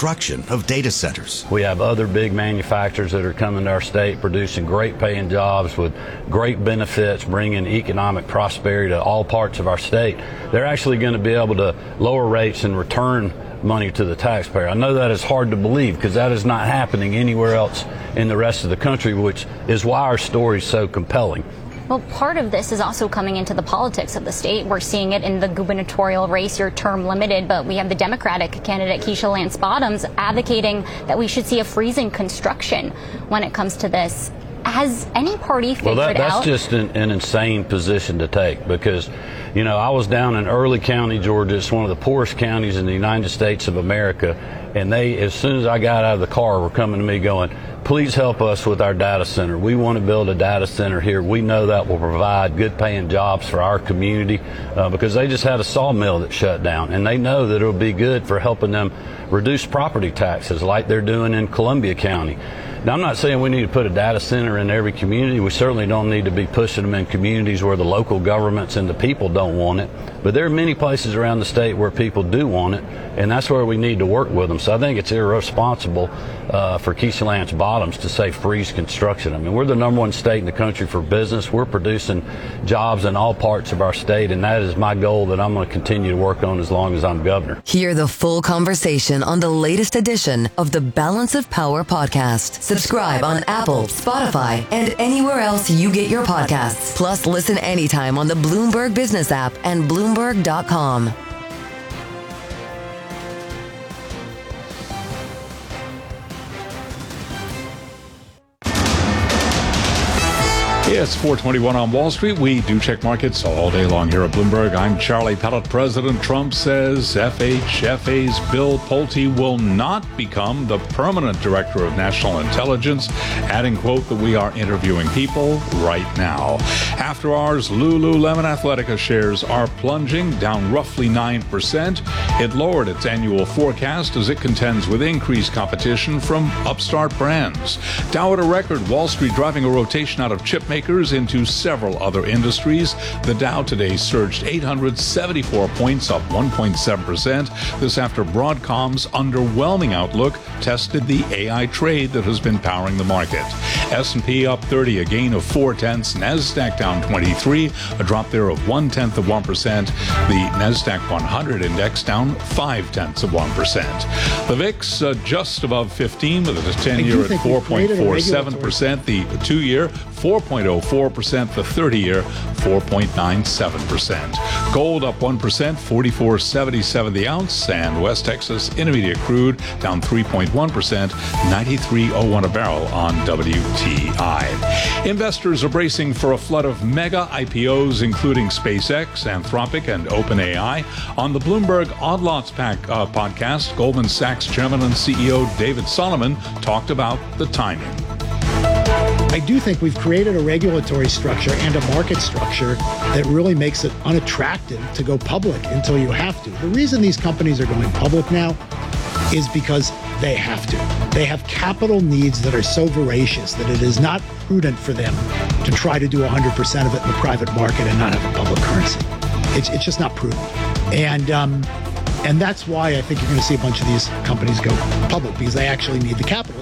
construction of data centers. We have other big manufacturers that are coming to our state producing great paying jobs with great benefits, bringing economic prosperity to all parts of our state. They're actually going to be able to lower rates and return money to the taxpayer. I know that is hard to believe because that is not happening anywhere else in the rest of the country, which is why our story is so compelling. Well, part of this is also coming into the politics of the state. We're seeing it in the gubernatorial race, your term limited, but we have the Democratic candidate, Keisha Lance Bottoms, advocating that we should see a freeze in construction when it comes to this. Has any party figured out? Well, that's just an insane position to take because, you know, I was down in Early County, Georgia. It's one of the poorest counties in the United States of America. And they, as soon as I got out of the car, were coming to me going, please help us with our data center. We want to build a data center here. We know that will provide good paying jobs for our community because they just had a sawmill that shut down. And they know that it'll be good for helping them reduce property taxes like they're doing in Columbia County. Now, I'm not saying we need to put a data center in every community. We certainly don't need to be pushing them in communities where the local governments and the people don't want it. But there are many places around the state where people do want it, and that's where we need to work with them. So I think it's irresponsible for Keisha Lance Bottoms to say freeze construction. I mean, we're the #1 state in the country for business. We're producing jobs in all parts of our state, and that is my goal that I'm going to continue to work on as long as I'm governor. Hear the full conversation on the latest edition of the Balance of Power podcast. Subscribe on Apple, Spotify, and anywhere else you get your podcasts. Plus, listen anytime on the Bloomberg Business app and Bloomberg.com. It's 4:21 on Wall Street. We do check markets all day long here at Bloomberg. I'm Charlie Pellet. President Trump says FHFA's Bill Pulte will not become the permanent director of national intelligence, adding, quote, that we are interviewing people right now. After hours, Lululemon Athletica shares are plunging, down roughly 9%. It lowered its annual forecast as it contends with increased competition from upstart brands. Dow at a record, Wall Street driving a rotation out of chip makers into several other industries. The Dow today surged 874 points, up 1.7%. This after Broadcom's underwhelming outlook tested the AI trade that has been powering the market. S&P up 30, a gain of 0.4. NASDAQ down 23, a drop there of 0.1%. The NASDAQ 100 index down 0.5%. The VIX just above 15 with a 10-year at 4.47%. The 2-year 4.04%, the 30-year 4.97%. Gold up 1%, 44.77 the ounce, and West Texas Intermediate crude down 3.1%, 93.01 a barrel on WTI. Investors are bracing for a flood of mega IPOs, including SpaceX, Anthropic, and OpenAI. On the Bloomberg Odd Lots podcast, Goldman Sachs Chairman and CEO David Solomon talked about the timing. I do think we've created a regulatory structure and a market structure that really makes it unattractive to go public until you have to. The reason these companies are going public now is because they have to. They have capital needs that are so voracious that it is not prudent for them to try to do 100% of it in the private market and not have a public currency. It's just not prudent. And that's why I think you're going to see a bunch of these companies go public, because they actually need the capital.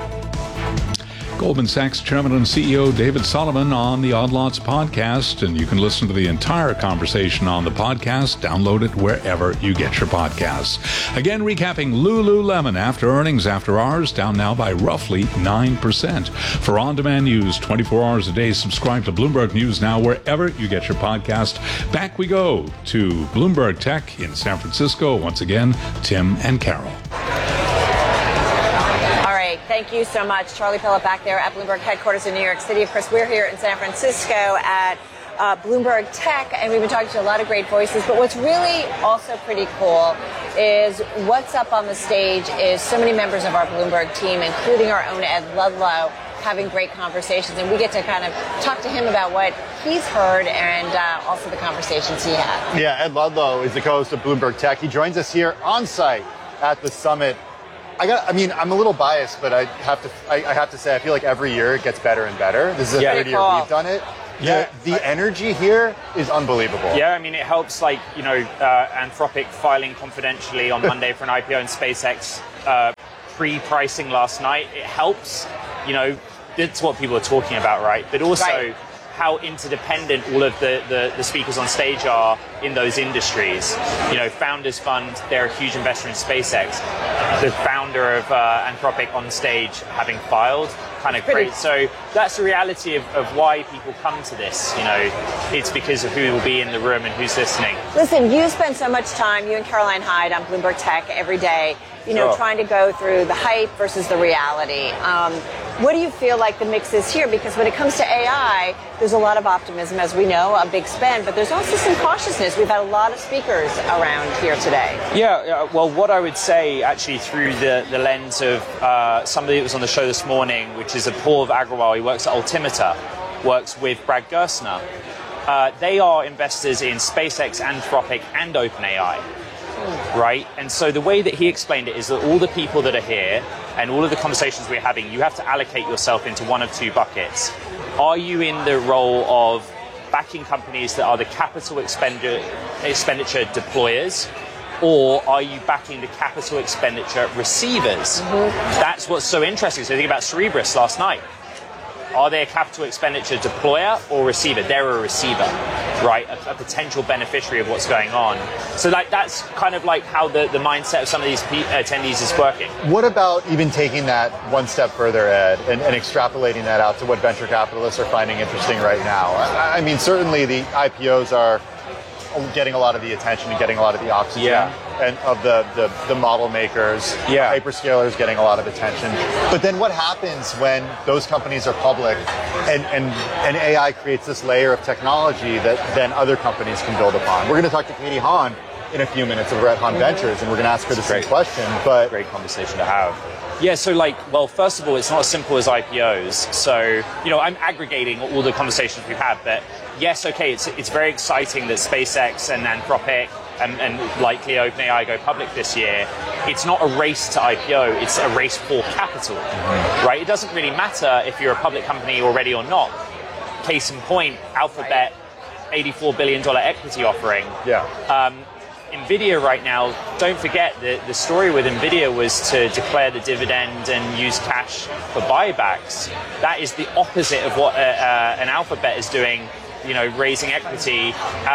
Goldman Sachs Chairman and CEO David Solomon on the Odd Lots podcast, and you can listen to the entire conversation on the podcast. Download it wherever you get your podcasts. Again, recapping Lululemon after earnings after hours, down now by roughly 9%. For on-demand news 24 hours a day, subscribe to Bloomberg News Now wherever you get your podcast. Back we go to Bloomberg Tech in San Francisco. Once again, Tim and Carol. Thank you so much. Charlie Pellet back there at Bloomberg headquarters in New York City. Of course, we're here in San Francisco at Bloomberg Tech, and we've been talking to a lot of great voices. But what's really also pretty cool is what's up on the stage is so many members of our Bloomberg team, including our own Ed Ludlow, having great conversations. And we get to kind of talk to him about what he's heard and also the conversations he had. Yeah, Ed Ludlow is the co-host of Bloomberg Tech. He joins us here on site at the summit. I'm a little biased, but I have to say I feel like every year it gets better and better. This is the third year we've done it. Yeah, the energy here is unbelievable. Yeah, I mean, it helps, like, Anthropic filing confidentially on Monday for an IPO and SpaceX pre-pricing last night, it helps. You know, that's what people are talking about, right? But also how interdependent all of the speakers on stage are in those industries. You know, Founders Fund, they're a huge investor in SpaceX. The founder of Anthropic on stage having filed, kind of great. So that's the reality of why people come to this. You know, it's because of who will be in the room and who's listening. Listen, you spend so much time, you and Caroline Hyde on Bloomberg Tech every day, you know, trying to go through the hype versus the reality. What do you feel like the mix is here? Because when it comes to AI, there's a lot of optimism, as we know, a big spend, but there's also some cautiousness. We've had a lot of speakers around here today. Yeah, well, what I would say, actually, through the lens of somebody that was on the show this morning, which is Paul Agrawal, he works at Altimeter, works with Brad Gerstner. They are investors in SpaceX, Anthropic, and OpenAI. Right? And so the way that he explained it is that all the people that are here and all of the conversations we're having, you have to allocate yourself into one of two buckets. Are you in the role of backing companies that are the capital expenditure deployers, or are you backing the capital expenditure receivers? That's what's so interesting. So think about Cerebras last night. Are they a capital expenditure deployer or receiver? They're a receiver, right? A potential beneficiary of what's going on. So that's kind of like how the mindset of some of these attendees is working. What about even taking that one step further, Ed, and extrapolating that out to what venture capitalists are finding interesting right now? I mean, certainly the IPOs are getting a lot of the attention and getting a lot of the oxygen, and of the model makers, hyperscalers getting a lot of attention. But then what happens when those companies are public and AI creates this layer of technology that then other companies can build upon? We're going to talk to Katie Hahn in a few minutes over at Hahn Ventures, and we're going to ask her the same question. But great conversation to have. Yeah, so well, first of all, it's not as simple as IPOs. So, you know, I'm aggregating all the conversations we've had, but yes, okay, it's very exciting that SpaceX and Anthropic and likely OpenAI go public this year. It's not a race to IPO, it's a race for capital, right? It doesn't really matter if you're a public company already or not. Case in point, Alphabet, $84 billion equity offering. NVIDIA right now, don't forget that the story with NVIDIA was to declare the dividend and use cash for buybacks. That is the opposite of what an Alphabet is doing, you know, raising equity.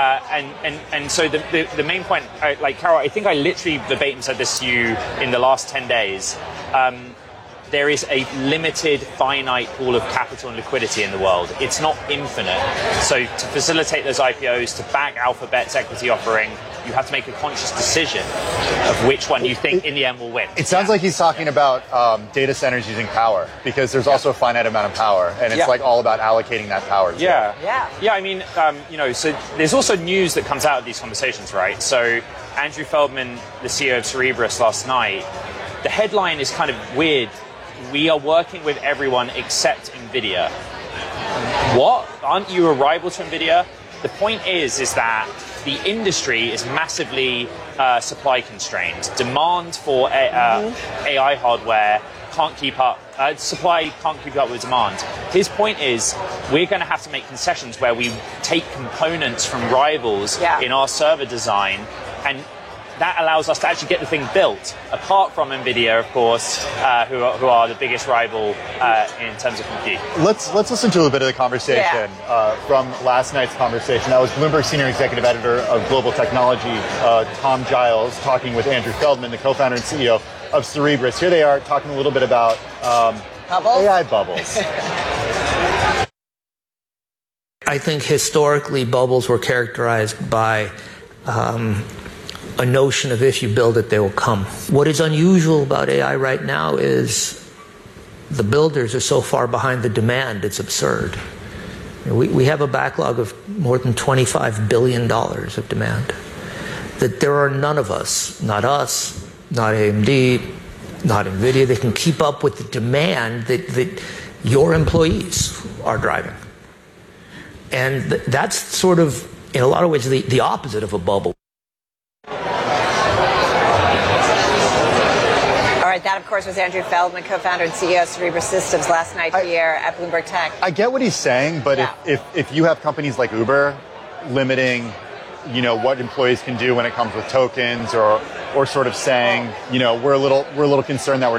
And so the main point, like Carol, I think I literally verbatim said this to you in the last 10 days. There is a limited, finite pool of capital and liquidity in the world. It's not infinite. So to facilitate those IPOs, to back Alphabet's equity offering, you have to make a conscious decision of which one you think in the end will win. It sounds like he's talking about data centers using power, because there's also a finite amount of power, and it's like all about allocating that power. I mean, you know, so there's also news that comes out of these conversations, right? So Andrew Feldman, the CEO of Cerebras last night, the headline is kind of weird. We are working with everyone except NVIDIA. What? Aren't you a rival to NVIDIA? The point is that the industry is massively supply constrained. Demand for AI hardware can't keep up. Supply can't keep up with demand. His point is we're going to have to make concessions where we take components from rivals in our server design, and that allows us to actually get the thing built, apart from NVIDIA, of course, who are the biggest rival in terms of compute. Let's listen to a little bit of the conversation from last night's conversation. That was Bloomberg Senior Executive Editor of Global Technology, Tom Giles, talking with Andrew Feldman, the co-founder and CEO of Cerebras. Here they are talking a little bit about AI bubbles. I think historically bubbles were characterized by a notion of if you build it, they will come. What is unusual about AI right now is the builders are so far behind the demand, it's absurd. We have a backlog of more than $25 billion of demand. That there are none of us, not AMD, not NVIDIA, that can keep up with the demand that your employees are driving. And that's sort of, in a lot of ways, the opposite of a bubble. That, of course, was Andrew Feldman, co-founder and CEO of Cerebras Systems, last night here at Bloomberg Tech. I get what he's saying, but if you have companies like Uber limiting, you know, what employees can do when it comes with tokens, or sort of saying, you know, we're a little concerned that we're